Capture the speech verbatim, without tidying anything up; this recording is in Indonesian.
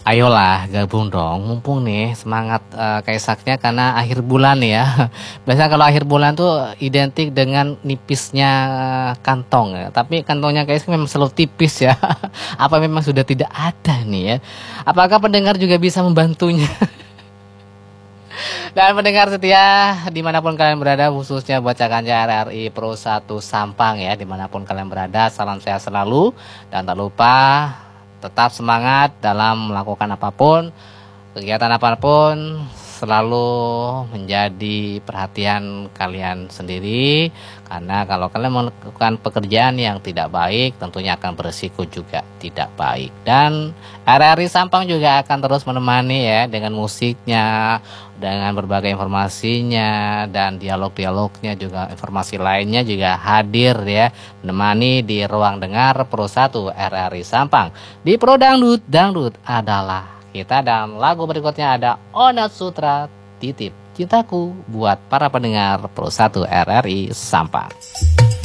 Ayolah gabung dong, mumpung nih semangat uh, Kaisaknya karena akhir bulan nih ya. Biasanya kalau akhir bulan tuh identik dengan nipisnya kantong ya. Tapi kantongnya Kaisak memang selalu tipis ya. Apa memang sudah tidak ada nih ya? Apakah pendengar juga bisa membantunya? Dan pendengar setia dimanapun kalian berada, khususnya buat Cakanja R R I Pro satu Sampang ya, dimanapun kalian berada, salam sehat selalu. Dan tak lupa tetap semangat dalam melakukan apapun, kegiatan apapun, selalu menjadi perhatian kalian sendiri. Karena kalau kalian melakukan pekerjaan yang tidak baik, tentunya akan berisiko juga tidak baik. Dan R R I Sampang juga akan terus menemani ya, dengan musiknya, dengan berbagai informasinya, dan dialog-dialognya juga, informasi lainnya juga hadir ya, menemani di ruang dengar Pro satu R R I Sampang. Di Pro Dangdut, Dangdut adalah kita. Dan lagu berikutnya ada Onat Sutra, Titip Cintaku, buat para pendengar Pro satu R R I Sampang.